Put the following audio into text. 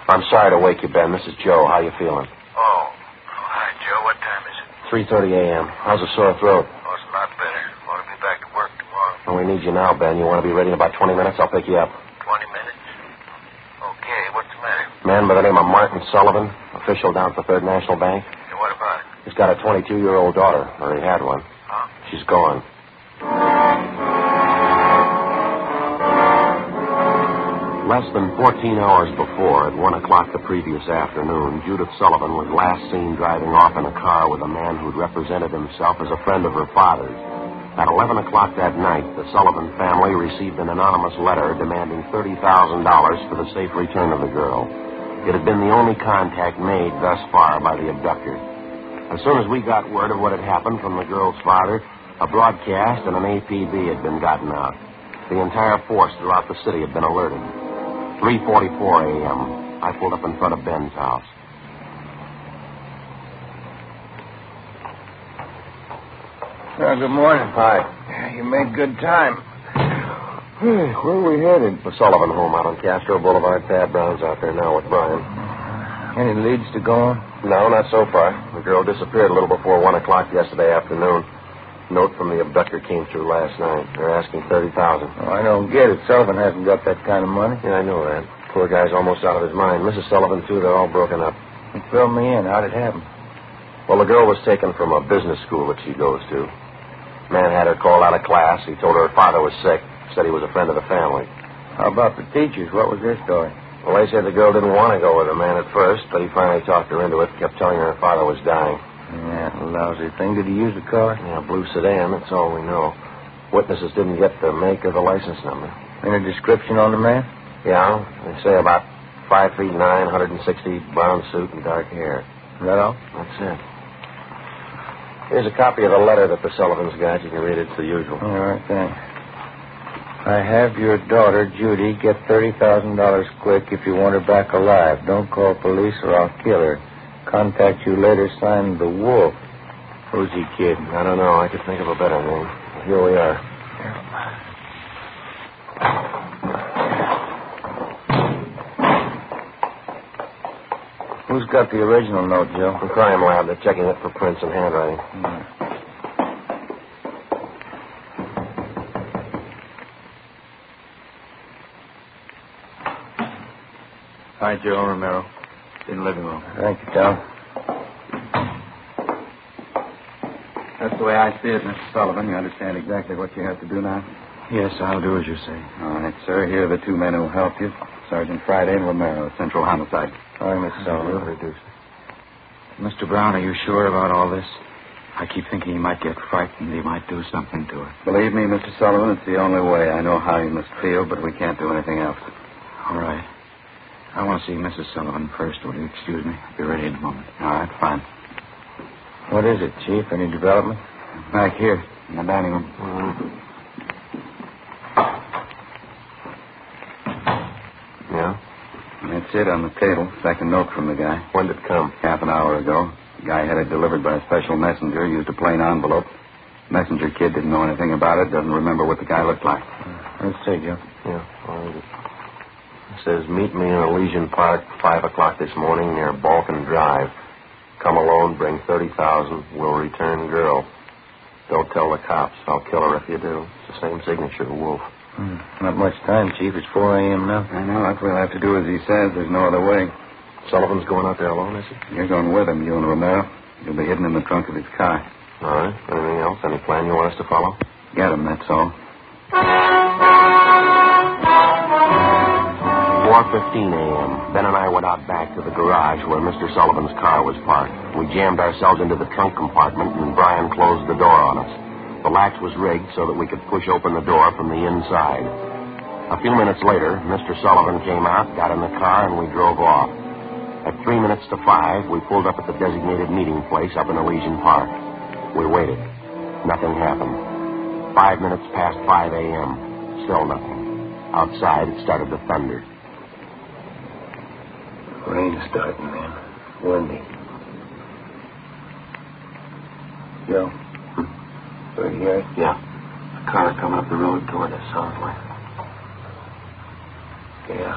I'm sorry to wake you, Ben. This is Joe. How you feeling? Oh, hi, Joe. What time is it? 3:30 a.m. How's the sore throat? Oh, it's a lot better. Want to be back to work tomorrow. Well, we need you now, Ben. You want to be ready in about 20 minutes? I'll pick you up. 20 minutes? Okay, what's the matter? Man by the name of Martin Sullivan, official down for Third National Bank. Yeah, what about it? He's got a 22-year-old daughter, or he had one. Huh? She's gone. Less than 14 hours before, at 1 o'clock the previous afternoon, Judith Sullivan was last seen driving off in a car with a man who'd represented himself as a friend of her father's. At 11 o'clock that night, the Sullivan family received an anonymous letter demanding $30,000 for the safe return of the girl. It had been the only contact made thus far by the abductor. As soon as we got word of what had happened from the girl's father, a broadcast and an APB had been gotten out. The entire force throughout the city had been alerted. 3:44 a.m. I pulled up in front of Ben's house. Well, good morning. Hi. You made good time. Where are we headed? The Sullivan home out on Castro Boulevard. Tad Brown's out there now with Brian. Any leads to go on? No, not so far. The girl disappeared a little before 1 o'clock yesterday afternoon. Note from the abductor came through last night. They're asking $30,000. Oh, I don't get it. Sullivan hasn't got that kind of money. Yeah, I know that. Poor guy's almost out of his mind. Mrs. Sullivan, too, they're all broken up. Fill me in. How'd it happen? Well, the girl was taken from a business school that she goes to. Man had her called out of class. He told her her father was sick. Said he was a friend of the family. How about the teachers? What was their story? Well, they said the girl didn't want to go with the man at first, but he finally talked her into it, kept telling her her father was dying. Yeah, lousy thing. Did he use the car? Yeah, blue sedan, that's all we know. Witnesses didn't get the make or the license number. Any description on the man? Yeah, they say about 5'9", 160, brown suit and dark hair. Is that all? That's it. Here's a copy of the letter that the Sullivans got. You can read it. It's the usual. All right, thanks. I have your daughter, Judy. Get $30,000 quick if you want her back alive. Don't call police or I'll kill her. Contact you later, signed The Wolf. Who's he kidding? I don't know. I could think of a better name. Here we are. Who's got the original note, Joe? The crime lab. They're checking it for prints and handwriting. Hi, Joe Romero. In the living room. Thank you, Tom. That's the way I see it, Mr. Sullivan. You understand exactly what you have to do now? Yes, I'll do as you say. All right, sir. Here are the two men who helped you. Sergeant Friday and Romero, Central Homicide. Sorry, Mr. Sullivan. Introduce. Mr. Brown, are you sure about all this? I keep thinking he might get frightened. He might do something to her. Believe me, Mr. Sullivan, it's the only way. I know how you must feel, but we can't do anything else. All right. I want to see Mrs. Sullivan first. Will you excuse me? I'll be ready in a moment. All right, fine. What is it, Chief? Any development? Back here, in the dining room. Yeah? That's it on the table. Second note from the guy. When did it come? Half an hour ago. The guy had it delivered by a special messenger, used a plain envelope. Messenger kid didn't know anything about it, doesn't remember what the guy looked like. Let's see, Joe. Yeah, I'll read it. It says, meet me in Elysian Park, 5 o'clock this morning near Balkan Drive. Come alone, bring $30,000. We'll return girl. Don't tell the cops. I'll kill her if you do. It's the same signature, Wolf. Not much time, Chief. It's 4 a.m. now. I know. That's what we'll have to do as he says. There's no other way. Sullivan's going out there alone, is he? You're going with him, you and Romero. You'll be hidden in the trunk of his car. All right. Anything else? Any plan you want us to follow? Get him, that's all. 4:15 a.m. Ben and I went out back to the garage where Mr. Sullivan's car was parked. We jammed ourselves into the trunk compartment, and Brian closed the door on us. The latch was rigged so that we could push open the door from the inside. A few minutes later, Mr. Sullivan came out, got in the car, and we drove off. At 3 minutes to 5, we pulled up at the designated meeting place up in Elysian Park. We waited. Nothing happened. 5 minutes past 5 a.m. Still nothing. Outside, it started to thunder. Rain starting, man. Windy. Joe? Right here? Yeah. A car coming up the road toward us, sounds like. Yeah.